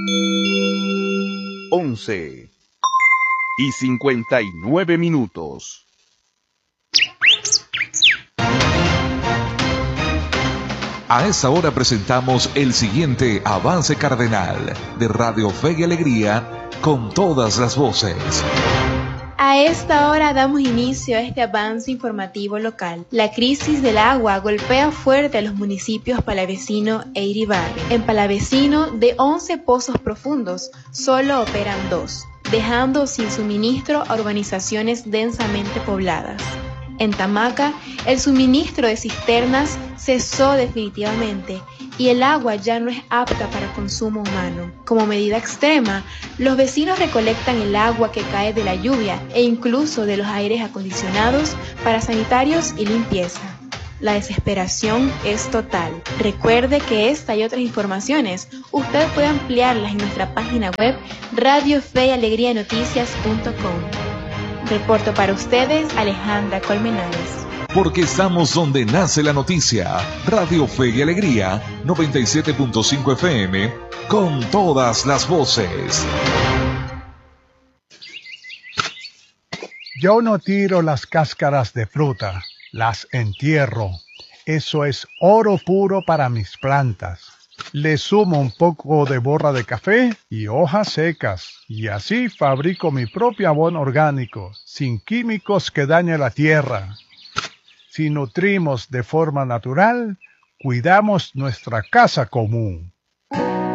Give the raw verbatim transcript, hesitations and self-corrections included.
once y cincuenta y nueve minutos. A esa hora presentamos el siguiente avance cardenal de Radio Fe y Alegría con todas las voces. A esta hora damos inicio a este avance informativo local. La crisis del agua golpea fuerte a los municipios Palavecino e Iribarren. En Palavecino, de once pozos profundos, solo operan dos, dejando sin suministro a urbanizaciones densamente pobladas. En Tamaca, el suministro de cisternas cesó definitivamente y el agua ya no es apta para consumo humano. Como medida extrema, los vecinos recolectan el agua que cae de la lluvia e incluso de los aires acondicionados para sanitarios y limpieza. La desesperación es total. Recuerde que esta y otras informaciones usted puede ampliarlas en nuestra página web radio fe y alegría noticias punto com. Reporto para ustedes Alejandra Colmenares. Porque estamos donde nace la noticia. Radio Fe y Alegría, noventa y siete punto cinco F M, con todas las voces. Yo no tiro las cáscaras de fruta, las entierro. Eso es oro puro para mis plantas. Le sumo un poco de borra de café y hojas secas, y así fabrico mi propio abono orgánico, sin químicos que dañen la tierra. Si nutrimos de forma natural, cuidamos nuestra casa común.